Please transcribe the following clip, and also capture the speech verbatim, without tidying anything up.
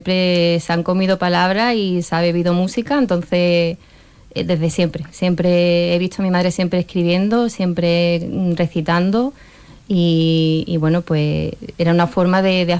Siempre se han comido palabras y se ha bebido música, entonces eh, desde siempre, siempre he visto a mi madre siempre escribiendo, siempre mm, recitando y, y bueno, pues era una forma de, de